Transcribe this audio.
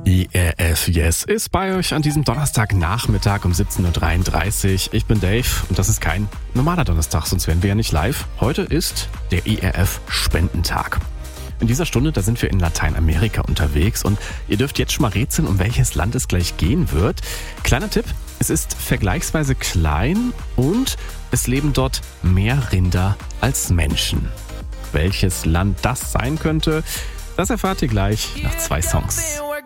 IRF Yes ist bei euch an diesem Donnerstagnachmittag um 17.33 Uhr. Ich bin Dave und das ist kein normaler Donnerstag, sonst wären wir ja nicht live. Heute ist der IRF Spendentag. In dieser Stunde, da sind wir in Lateinamerika unterwegs und ihr dürft jetzt schon mal rätseln, um welches Land es gleich gehen wird. Kleiner Tipp, es ist vergleichsweise klein und es leben dort mehr Rinder als Menschen. Welches Land das sein könnte, das erfahrt ihr gleich nach 2 Songs.